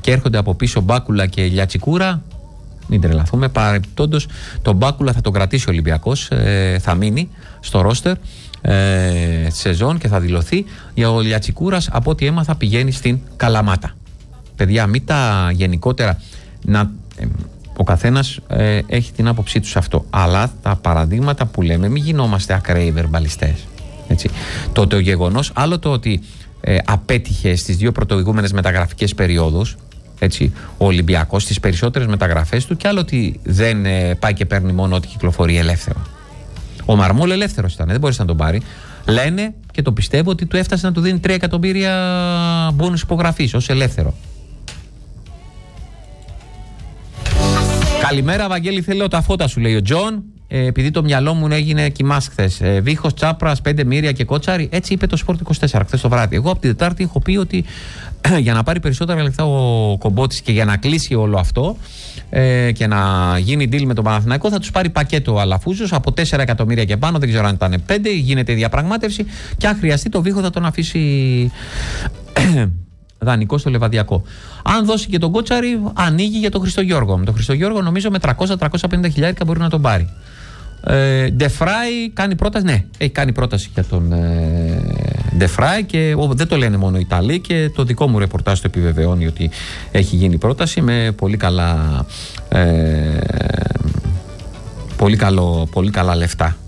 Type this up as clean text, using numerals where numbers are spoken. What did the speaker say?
και έρχονται από πίσω Μπάκουλα και Λιατσικούρα, μην τρελαθούμε. Παρεπτόντως, τον Μπάκουλα θα τον κρατήσει ο Ολυμπιακός, θα μείνει στο ρόστερ σεζόν και θα δηλωθεί. Για ο Λιατσικούρας, από ό,τι έμαθα, πηγαίνει στην Καλαμάτα. Παιδιά, μην τα γενικότερα ο καθένας έχει την άποψή του σε αυτό. Αλλά τα παραδείγματα που λέμε, μην γινόμαστε ακραίοι βερμπαλιστές. Το γεγονός, άλλο το ότι απέτυχε στις δύο πρωτοηγούμενες μεταγραφικές περιόδους, έτσι, ο Ολυμπιακός στις περισσότερες μεταγραφές του, και άλλο ότι δεν πάει και παίρνει μόνο ό,τι κυκλοφορεί ελεύθερο. Ο Μαρμόλ ελεύθερος ήταν, δεν μπορείς να τον πάρει. Λένε, και το πιστεύω, ότι του έφτασε να του δίνει 3 εκατομμύρια μπόνους υπογραφής ως ελεύθερο. Καλημέρα, Βαγγέλη, θέλω τα φώτα σου, λέει ο Τζον. Επειδή το μυαλό μου έγινε κοιμάς χθες. Βίχος, Τσάπρας, 5 Μύρια και Κότσαρη. Έτσι είπε το Sport 24 χθες το βράδυ. Εγώ από την Τετάρτη έχω πει ότι για να πάρει περισσότερα λεφτά ο Κομπότης και για να κλείσει όλο αυτό και να γίνει deal με τον Παναθηναϊκό, θα τους πάρει πακέτο Αλαφούζος από 4 εκατομμύρια και πάνω. Δεν ξέρω αν ήταν 5. Γίνεται η διαπραγμάτευση και αν χρειαστεί το Βίχο θα τον αφήσει δανεικό στο Λεβαδιακό. Αν δώσει και τον Κότσαρη, ανοίγει για τον Χριστογιώργο. Με τον Χριστογιώργο νομίζω με 300-350 χιλιάρικα μπορεί να τον πάρει. Ντεφράι κάνει πρόταση. Ναι, έχει κάνει πρόταση για τον Ντεφράι και δεν το λένε μόνο οι Ιταλοί, και το δικό μου ρεπορτάζ το επιβεβαιώνει ότι έχει γίνει πρόταση με πολύ καλά λεφτά.